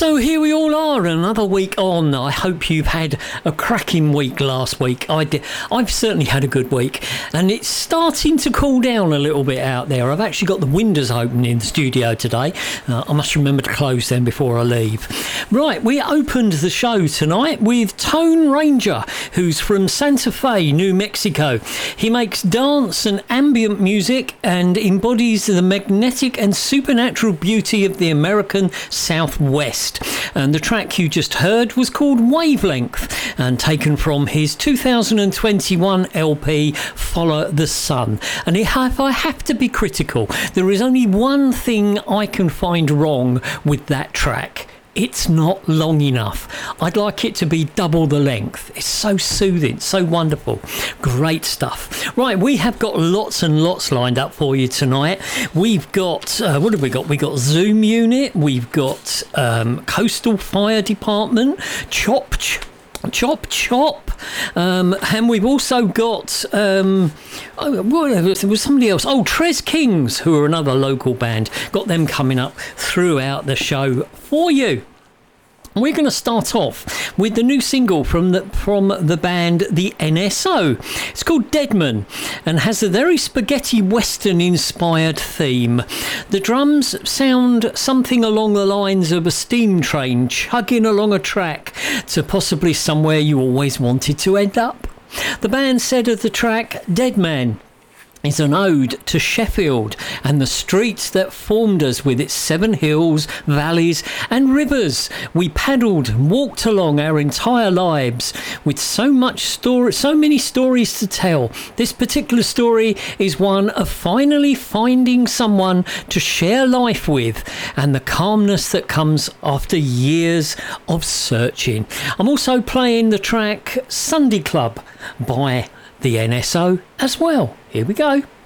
So here we all are, another week on. I hope you've had a cracking week last week. I've certainly had a good week, and it's starting to cool down a little bit out there. I've actually got the windows open in the studio today. I must remember to close them before I leave. Right, we opened the show tonight with Tone Ranger, who's from Santa Fe, New Mexico. He makes dance and ambient music and embodies the magnetic and supernatural beauty of the American Southwest. And the track you just heard was called Wavelength and taken from his 2021 LP Follow the Sun. And if I have to be critical, there is only one thing I can find wrong with that track. It's not long enough. I'd like it to be double the length. It's so soothing, so wonderful. Great stuff. Right, we have got lots and lots lined up for you tonight. We've got, what have we got? We've got Zoom Unit. We've got Coastal Fire Department. Chop, and we've also got there was somebody else. Tres Kings, who are another local band. Got them coming up throughout the show for you. We're going to start off with the new single from the band The NSO. It's called Deadman and has a very spaghetti western inspired theme. The drums sound something along the lines of a steam train chugging along a track to possibly somewhere you always wanted to end up. The band said of the track, Deadman is an ode to Sheffield and the streets that formed us with its 7 hills, valleys and rivers. We paddled and walked along our entire lives with so many stories to tell. This particular story is one of finally finding someone to share life with and the calmness that comes after years of searching. I'm also playing the track Sunday Club by The NSO as well. Here we go.